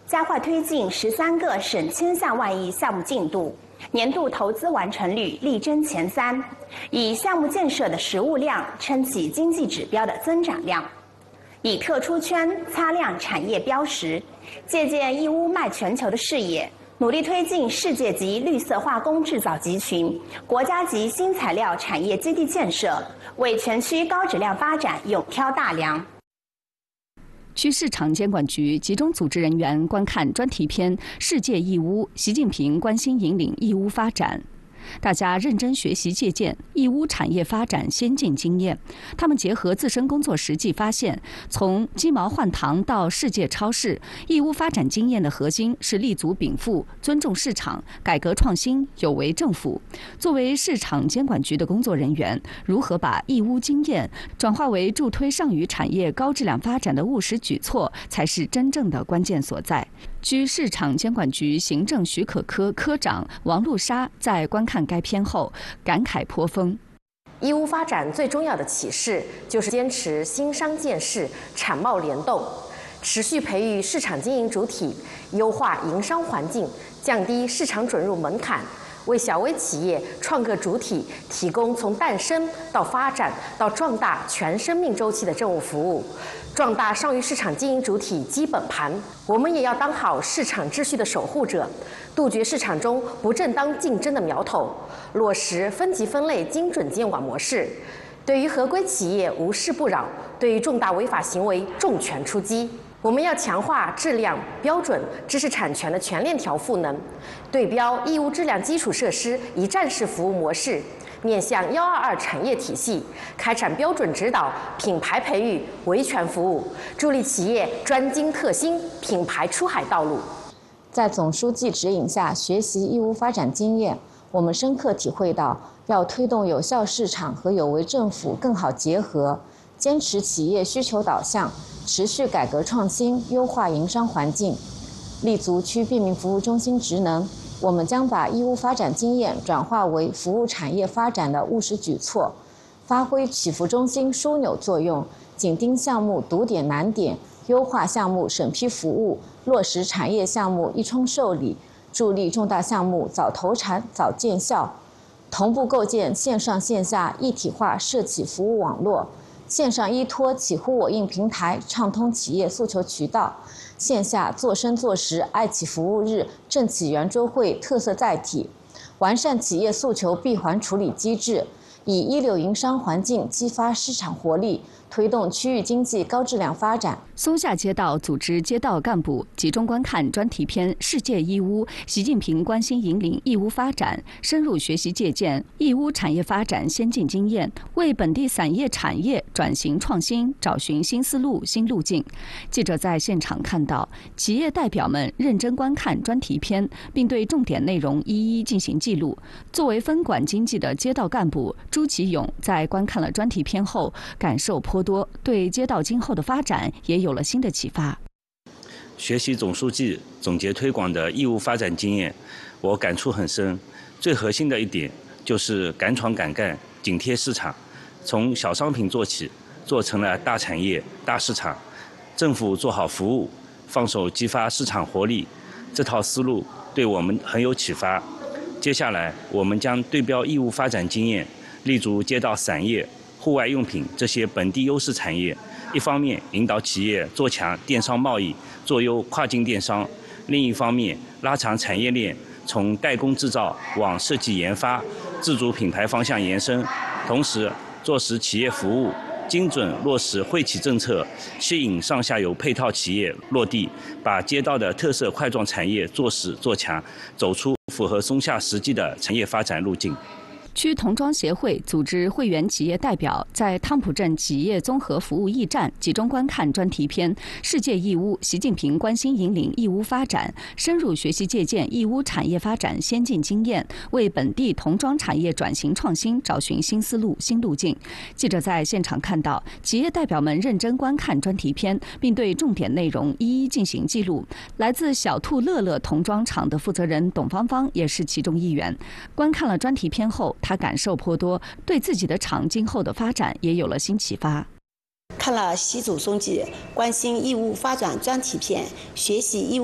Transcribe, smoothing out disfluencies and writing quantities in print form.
加快推进13个省千项万亿项目进度，年度投资完成率力争前3，以项目建设的实物量撑起经济指标的增长量。以特出圈擦亮产业标识，借鉴义乌迈全球的视野，努力推进世界级绿色化工制造集群、国家级新材料产业基地建设，为全区高质量发展勇挑大梁。 区市场监管局集中组织人员观看专题片《世界义乌：习近平关心引领义乌发展》。大家认真学习借鉴义乌产业发展先进经验，他们结合自身工作实际发现，从鸡毛换糖到世界超市，义乌发展经验的核心是立足禀赋、尊重市场、改革创新、有为政府。作为市场监管局的工作人员，如何把义乌经验转化为助推上虞产业高质量发展的务实举措，才是真正的关键所在。区市场监管局行政许可科科长王露莎在观看该片后感慨颇丰。 义乌发展最重要的启示就是坚持兴商建市、产贸联动，持续培育市场经营主体，优化营商环境，降低市场准入门槛，为小微企业创个主体提供从诞生到发展到壮大全生命周期的政务服务，壮大上虞市场经营主体基本盘。我们也要当好市场秩序的守护者，杜绝市场中不正当竞争的苗头，落实分级分类精准监管模式，对于合规企业无视不扰，对于重大违法行为重拳出击。我们要强化质量、标准、知识产权的全链条赋能，对标义乌质量基础设施一站式服务模式，面向122产业体系，开展标准指导、品牌培育、维权服务，助力企业专精特新、品牌出海道路。 在总书记指引下学习义乌发展经验，我们深刻体会到，要推动有效市场和有为政府更好结合，坚持企业需求导向，持续改革创新，优化营商环境，立足区便民服务中心职能。我们将把义乌发展经验转化为服务产业发展的务实举措，发挥起伏中心枢纽作用，紧盯项目堵点难点，优化项目审批服务，落实产业项目一冲受理，助力重大项目早投产早见效，同步构建线上线下一体化社企服务网络，线上依托企呼我应平台畅通企业诉求渠道，线下做深做实爱企服务日、政企圆桌会特色载体，完善企业诉求闭环处理机制，以一流营商环境激发市场活力，推动区域经济高质量发展。 松下街道组织街道干部集中观看专题片《世界义乌：习近平关心引领义乌发展》，深入学习借鉴义乌产业发展先进经验，为本地散业产业转型创新找寻新思路、新路径。记者在现场看到，企业代表们认真观看专题片，并对重点内容一一进行记录。作为分管经济的街道干部朱其勇在观看了专题片后，感受颇多，对街道今后的发展也有了新的启发。 学习总书记总结推广的义乌发展经验，我感触很深。最核心的一点就是敢闯敢干，紧贴市场，从小商品做起，做成了大产业、大市场。政府做好服务，放手激发市场活力，这套思路对我们很有启发。接下来，我们将对标义乌发展经验，立足街道散业、户外用品这些本地优势产业，一方面引导企业做强电商贸易，做优跨境电商；另一方面拉长产业链，从代工制造往设计研发、自主品牌方向延伸，同时做实企业服务，精准落实惠企政策，吸引上下游配套企业落地，把街道的特色块状产业做实做强，走出符合松下实际的产业发展路径。 区童装协会组织会员企业代表在汤浦镇企业综合服务驿站集中观看专题片《世界义乌：习近平关心引领义乌发展》，深入学习借鉴义乌产业发展先进经验，为本地童装产业转型创新找寻新思路、新路径。记者在现场看到，企业代表们认真观看专题片，并对重点内容一一进行记录。来自小兔乐乐童装厂的负责人董芳芳也是其中一员。观看了专题片后，他感受颇多，对自己的厂今后的发展也有了新启发。 看了习总书记关心义乌发展专题片，学习义乌